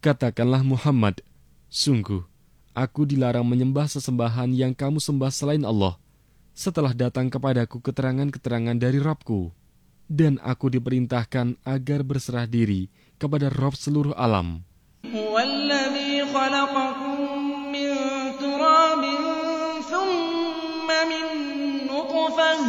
Katakanlah Muhammad, sungguh, aku dilarang menyembah sesembahan yang kamu sembah selain Allah, setelah datang kepadaku keterangan-keterangan dari Rabbku, dan aku diperintahkan agar berserah diri kepada Rabb seluruh alam. Huwallazi khalaqakum min turabin thumma min nutfah